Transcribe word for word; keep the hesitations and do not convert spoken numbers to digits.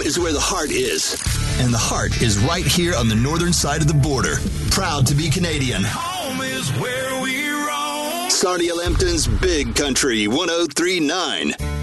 is where the heart is. And the heart is right here on the northern side of the border. Proud to be Canadian. Home is where we roam. Sarnia Lambton's Big Country one oh three point nine.